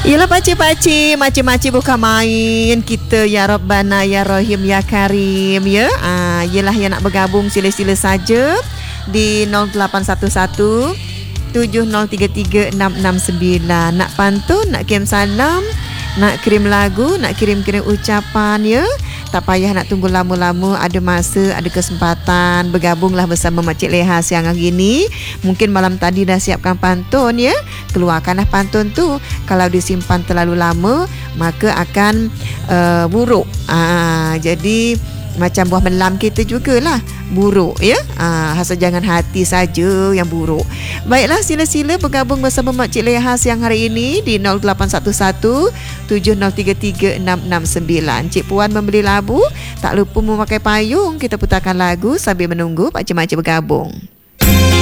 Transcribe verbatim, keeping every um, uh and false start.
Yelah pakcik-pakcik, makcik-makcik bukan main. Kita ya Rabbana ya Rahim ya Karim ya. Ah, yelah yang nak bergabung sila-sila saja di nol lapan satu satu tujuh nol tiga tiga enam enam sembilan. Nak pantun, nak kirim salam, nak kirim lagu, nak kirim-kirim ucapan ya. Tak payah nak tunggu lama-lama, ada masa, ada kesempatan. Bergabunglah bersama Makcik Leha siang hari ini. Mungkin malam tadi dah siapkan pantun ya. Keluarkanlah pantun tu. Kalau disimpan terlalu lama, maka akan uh, buruk. Ah, jadi macam buah melam kita jugalah, buruk ya. Ah, asal jangan hati saja yang buruk. Baiklah, sila-sila bergabung bersama Makcik Leha siang hari ini di nol lapan satu satu tujuh nol tiga tiga enam enam sembilan. Cik Puan membeli labu, tak lupa memakai payung. Kita putarkan lagu sambil menunggu pakcik-makcik bergabung.